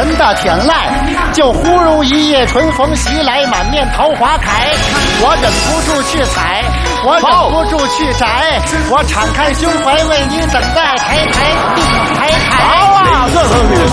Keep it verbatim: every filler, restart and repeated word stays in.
人的天籁，就忽如一夜春风袭来，满面桃花开。我忍不住去采，我忍不住去摘，我敞开胸怀为你等待，开开开开。 好啊，这是你。